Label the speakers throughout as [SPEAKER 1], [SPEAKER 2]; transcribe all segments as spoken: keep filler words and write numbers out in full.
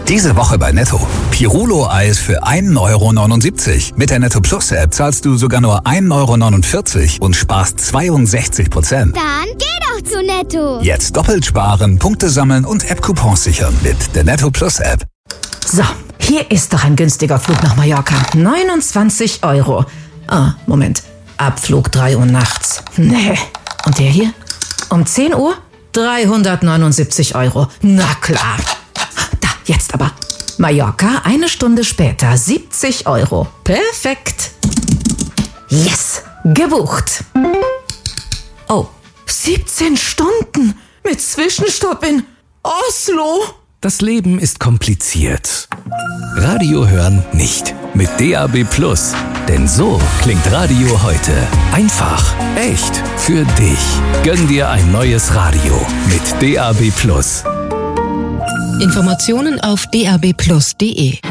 [SPEAKER 1] Diese Woche bei Netto. Pirulo-Eis für ein Euro neunundsiebzig. Mit der Netto Plus App zahlst du sogar nur ein Euro neunundvierzig und sparst zweiundsechzig Prozent.
[SPEAKER 2] Dann geh doch zu Netto.
[SPEAKER 1] Jetzt doppelt sparen, Punkte sammeln und App-Coupons sichern mit der Netto Plus App.
[SPEAKER 3] So, hier ist doch ein günstiger Flug nach Mallorca. neunundzwanzig Euro. Ah, Moment. Abflug drei Uhr nachts. Nee. Und der hier? Um zehn Uhr? dreihundertneunundsiebzig Euro. Na klar. Da, jetzt aber. Mallorca, eine Stunde später, siebzig Euro. Perfekt. Yes, gebucht. Oh, siebzehn Stunden mit Zwischenstopp in Oslo.
[SPEAKER 4] Das Leben ist kompliziert. Radio hören nicht. Mit D A B Plus. Denn so klingt Radio heute. Einfach, echt, für dich. Gönn dir ein neues Radio mit D A B Plus.
[SPEAKER 5] Informationen auf d a b plus punkt d e.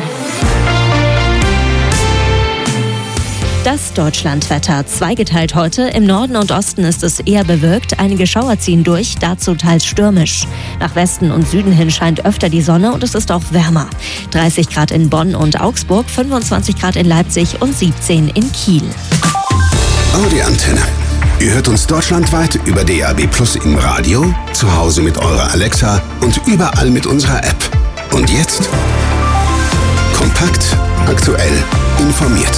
[SPEAKER 6] Das Deutschlandwetter. Zweigeteilt heute. Im Norden und Osten ist es eher bewölkt. Einige Schauer ziehen durch, dazu teils stürmisch. Nach Westen und Süden hin scheint öfter die Sonne und es ist auch wärmer. dreißig Grad in Bonn und Augsburg, fünfundzwanzig Grad in Leipzig und siebzehn in Kiel.
[SPEAKER 7] Audi Antenne. Ihr hört uns deutschlandweit über D A B Plus im Radio, zu Hause mit eurer Alexa und überall mit unserer App. Und jetzt? Kompakt, aktuell, informiert.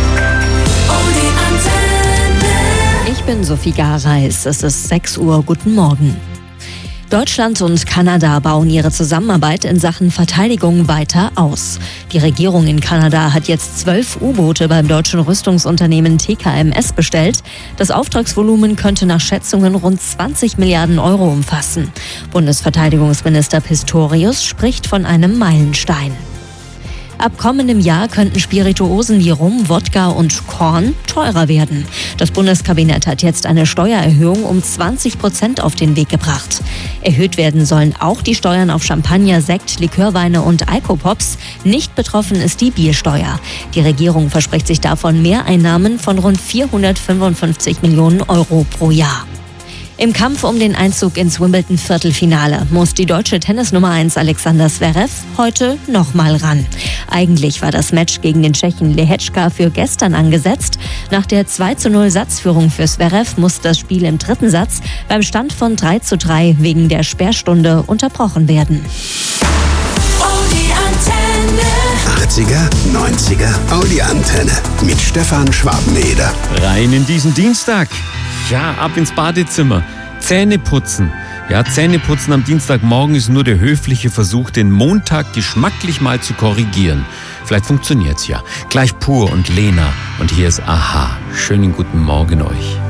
[SPEAKER 6] Ich bin Sophie Gareis. Es ist sechs Uhr. Guten Morgen. Deutschland und Kanada bauen ihre Zusammenarbeit in Sachen Verteidigung weiter aus. Die Regierung in Kanada hat jetzt zwölf U-Boote beim deutschen Rüstungsunternehmen T K M S bestellt. Das Auftragsvolumen könnte nach Schätzungen rund zwanzig Milliarden Euro umfassen. Bundesverteidigungsminister Pistorius spricht von einem Meilenstein. Ab kommendem Jahr könnten Spirituosen wie Rum, Wodka und Korn teurer werden. Das Bundeskabinett hat jetzt eine Steuererhöhung um zwanzig Prozent auf den Weg gebracht. Erhöht werden sollen auch die Steuern auf Champagner, Sekt, Likörweine und Alkopops. Nicht betroffen ist die Biersteuer. Die Regierung verspricht sich davon Mehreinnahmen von rund vierhundertfünfundfünfzig Millionen Euro pro Jahr. Im Kampf um den Einzug ins Wimbledon-Viertelfinale muss die deutsche Tennisnummer eins Alexander Zverev heute nochmal ran. Eigentlich war das Match gegen den Tschechen Lehečka für gestern angesetzt. Nach der zwei zu null Satzführung für Zverev muss das Spiel im dritten Satz beim Stand von drei zu drei wegen der Sperrstunde unterbrochen werden.
[SPEAKER 7] Audi Antenne. achtziger, neunziger Audi Antenne mit Stefan Schwabeneder.
[SPEAKER 8] Rein in diesen Dienstag. Ja, ab ins Badezimmer. Zähne putzen. Ja, Zähne putzen am Dienstagmorgen ist nur der höfliche Versuch, den Montag geschmacklich mal zu korrigieren. Vielleicht funktioniert's ja. Gleich Pur und Lena. Und hier ist Aha. Schönen guten Morgen euch.